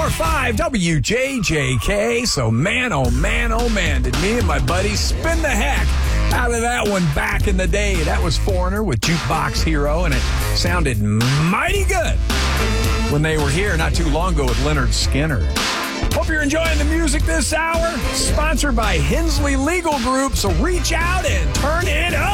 104.5 WJJK. So man, oh man, did me and my buddies spin the heck out of that one back in the day. That was Foreigner with Jukebox Hero, and it sounded mighty good when they were here not too long ago with Leonard Skinner. Hope you're enjoying the music this hour. Sponsored by Hensley Legal Group, so reach out and turn it up.